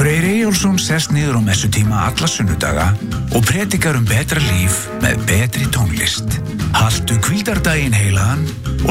Freyr Eyjólfsson sest niður á messutíma alla sunnudaga og predikar betra líf með betri tónlist. Haltu hvíldardaginn heilagan og